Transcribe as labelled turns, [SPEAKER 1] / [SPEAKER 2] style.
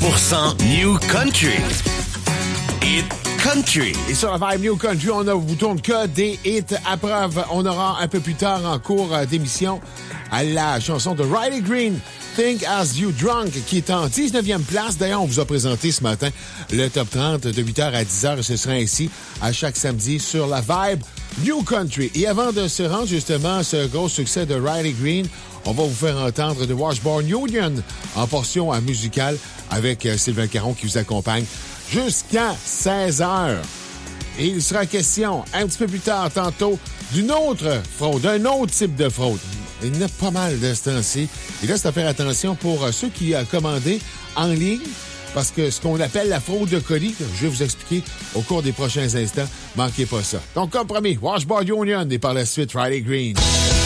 [SPEAKER 1] 100% New Country. Hit Country.
[SPEAKER 2] Et sur la Vibe New Country, on ne vous tourne que des hits à preuve. On aura un peu plus tard en cours d'émission à la chanson de Riley Green, Think As You Drunk, qui est en 19e place. D'ailleurs, on vous a présenté ce matin le top 30 de 8h à 10h. Et ce sera ainsi à chaque samedi sur la Vibe New Country. Et avant de se rendre justement à ce gros succès de Riley Green, on va vous faire entendre The Washburn Union en portion musicale avec Sylvain Caron qui vous accompagne jusqu'à 16h. Et il sera question un petit peu plus tard, tantôt, d'une autre fraude, d'un autre type de fraude. Il y en a pas mal de ce temps-ci. Et là, c'est à faire attention pour ceux qui commandaient en ligne, parce que ce qu'on appelle la fraude de colis, je vais vous expliquer au cours des prochains instants. Manquez pas ça. Donc, comme promis, Washburn Union et par la suite, Riley Green.